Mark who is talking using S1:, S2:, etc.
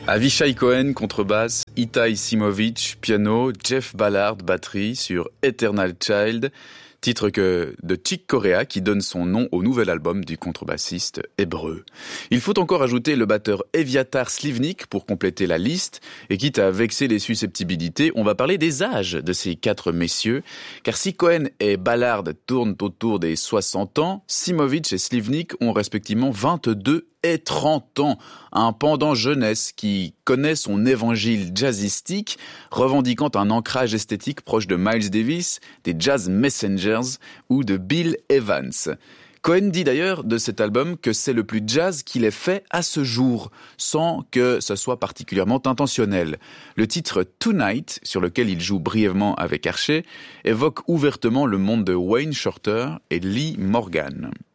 S1: Avishai Cohen, contrebasse, Itai Simovic, piano, Jeff Ballard, batterie sur Eternal Child, titre de Chick Corea qui donne son nom au nouvel album du contrebassiste hébreu. Il faut encore ajouter le batteur Eviatar Slivnik pour compléter la liste, et quitte à vexer les susceptibilités, on va parler des âges de ces quatre messieurs, car si Cohen et Ballard tournent autour des 60 ans, Simovic et Slivnik ont respectivement 22 et 30 ans, un pendant jeunesse qui connaît son évangile jazzistique, revendiquant un ancrage esthétique proche de Miles Davis, des Jazz Messengers ou de Bill Evans. Cohen dit d'ailleurs de cet album que c'est le plus jazz qu'il ait fait à ce jour, sans que ce soit particulièrement intentionnel. Le titre Tonight, sur lequel il joue brièvement avec Archer, évoque ouvertement le monde de Wayne Shorter et Lee Morgan.